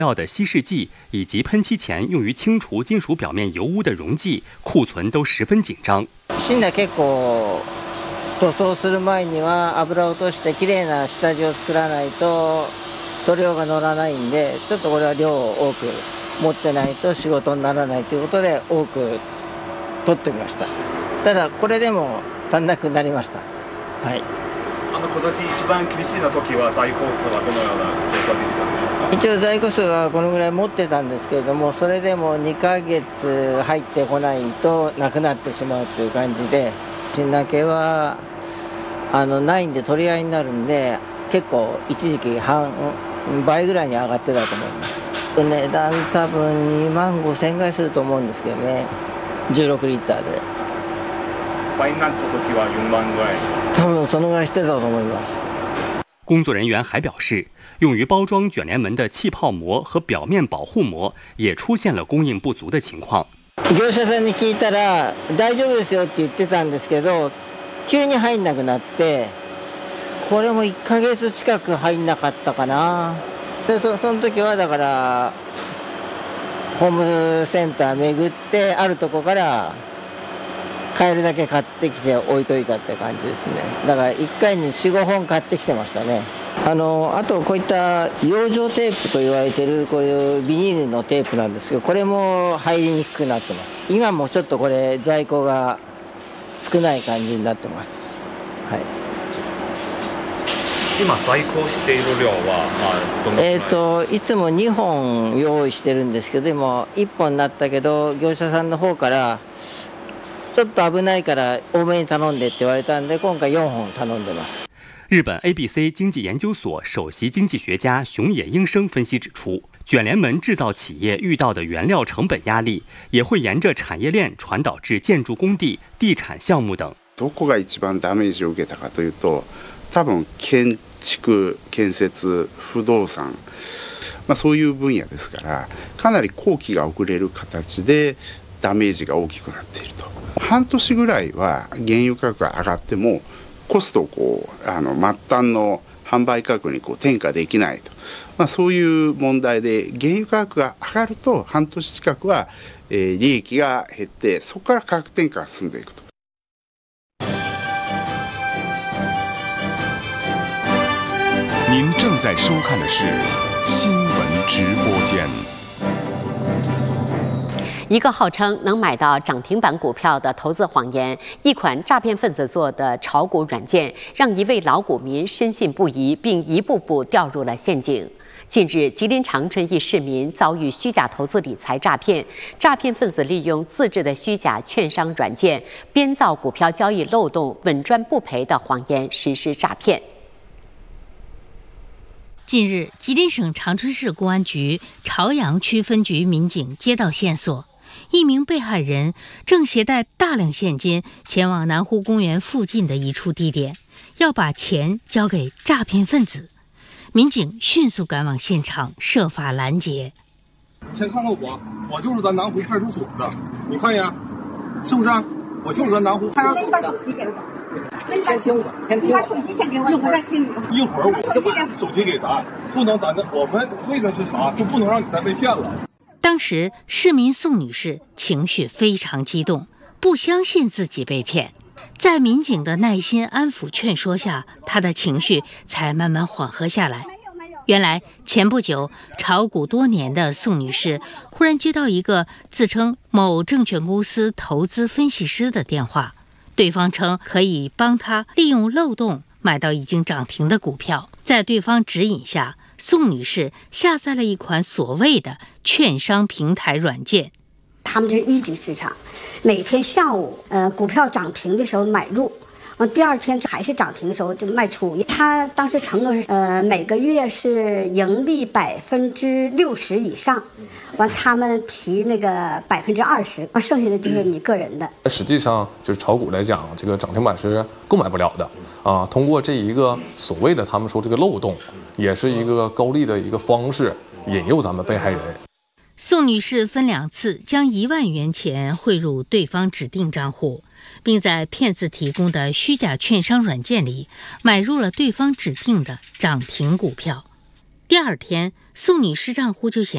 料的稀释剂以及喷漆前用于清除金属表面油污的溶剂库存都十分紧张。 芯が結構塗装する前には油を落としてきれいな下地を作らないと塗料が乗らないんで、ちょっとこれは量を多く持ってないと仕事にならないということで多く取ってみました。ただこれでも足んなくなりました。はい。 今年一番厳しい時は在庫数はどのような状況でしたでしょうか。 一応在庫数はこのぐらい持ってたんですけれども、それでも2ヶ月入ってこないとなくなってしまうという感じで、新竹はないんで取り合いになるんで、結構一時期倍ぐらいに上がってたと思います。値段多分2万5千円ぐらいすると思うんですけどね、16リッターで。 倍になった時は4万ぐらい。 多分そのぐらいしてたと思います。 工作人员还表示，用于包装卷帘门的气泡膜和表面保护膜也出现了供应不足的情况。 業者さんに聞いたら大丈夫ですよって言ってたんですけど、急に入んなくなって、これも1ヶ月近く入んなかったかな。でその時はだからホームセンター巡ってあるとこから買えるだけ買ってきて置いといたって感じですね。だから1回に 4,5 本買ってきてましたね。あとこういった養生テープと言われているこういうビニールのテープなんですけど、これも入りにくくなってます。今もちょっとこれ在庫が少ない感じになってます。はい。 今在庫している量はどのくらい？ いつも2本用意してるんですけど、でも1本になったけど業者さんの方からちょっと危ないから多めに頼んでって言われたんで、今回4本頼んでます。 日本 ABC 经济研究所首席经济学家熊野英生分析指出，卷帘门制造企业遇到的原料成本压力也会沿着产业链传导至建筑工地、地产项目等。 どこが一番ダメージを受けたかというと、多分建築、建設、不動産、そういう分野ですから、かなり工期が遅れる形でダメージが大きくなっていると。半年ぐらいは原油価格が上がってもコストを末端の販売価格に転嫁できないと、そういう問題で原油価格が上がると半年近くは利益が減って、そこから価格転嫁が進んでいくと。 您正在收看的是新闻直播间。 一个号称能买到涨停板股票的投资谎言，一款诈骗分子做的炒股软件，让一位老股民深信不疑，并一步步掉入了陷阱。近日，吉林长春一市民遭遇虚假投资理财诈骗，诈骗分子利用自制的虚假券商软件，编造股票交易漏洞、稳赚不赔的谎言实施诈骗。 近日，吉林省长春市公安局朝阳区分局民警接到线索，一名被害人正携带大量现金前往南湖公园附近的一处地点，要把钱交给诈骗分子。民警迅速赶往现场，设法拦截。 先看看我就是咱南湖派出所的，你看一眼，是不是？我就是咱南湖派出所的。先听我，你把手机先给我，一会儿再听你。一会儿我就把手机给咱，不能我们为的是啥？就不能让你再被骗了。 当时，市民宋女士情绪非常激动，不相信自己被骗。在民警的耐心安抚劝说下，她的情绪才慢慢缓和下来。原来，前不久炒股多年的宋女士忽然接到一个自称某证券公司投资分析师的电话，对方称可以帮她利用漏洞买到已经涨停的股票。在对方指引下，宋女士下载了一款所谓的券商平台软件。 他们这是一级市场，每天下午股票涨停的时候买入，第二天还是涨停的时候就卖出。他当时承诺是每个月是盈利60%以上，完他们提那个20%，剩下的就是你个人的。 实际上就是炒股来讲，这个涨停板是购买不了的啊。通过这一个所谓的他们说这个漏洞，也是一个高利的一个方式，引诱咱们被害人。 宋女士分2次将1万元钱汇入对方指定账户，并在骗子提供的虚假券商软件里买入了对方指定的涨停股票。第二天，宋女士账户就显